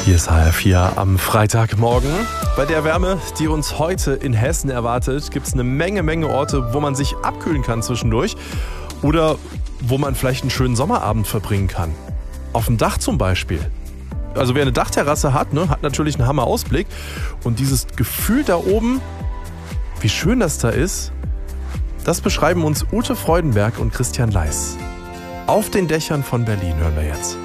Hier ist HR4 am Freitagmorgen. Bei der Wärme, die uns heute in Hessen erwartet, gibt es eine Menge Orte, wo man sich abkühlen kann zwischendurch oder wo man vielleicht einen schönen Sommerabend verbringen kann. Auf dem Dach zum Beispiel. Also wer eine Dachterrasse hat, hat natürlich einen Hammer-Ausblick. Und dieses Gefühl da oben, wie schön das da ist, das beschreiben uns Ute Freudenberg und Christian Leis. Auf den Dächern von Berlin hören wir jetzt.